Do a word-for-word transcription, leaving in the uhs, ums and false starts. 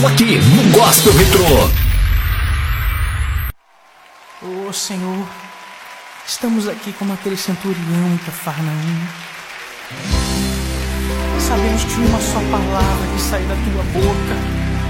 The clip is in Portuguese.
Só aqui no Gospel Retrô. Ô oh, Senhor, estamos aqui como aquele centurião em Cafarnaum. Sabemos que uma só palavra que sair da tua boca